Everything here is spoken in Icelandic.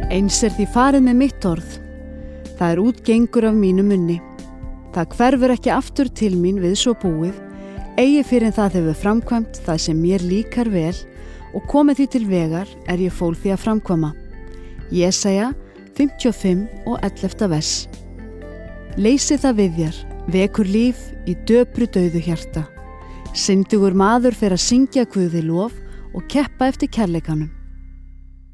Eins því farið með mitt orð. Það útgengur af mínu munni. Það hverfur ekki aftur til mín við svo búið, eigi fyrir en það hefur framkvæmt það sem mér líkar vel og komið því til vegar ég fól því að framkvæma. Jesaja 55 og 11. vers. Leysi það við þér, vekur líf í döpru dauðu hjarta. Syndugur maður fer að syngja Guði lof og keppa eftir kærleikanum.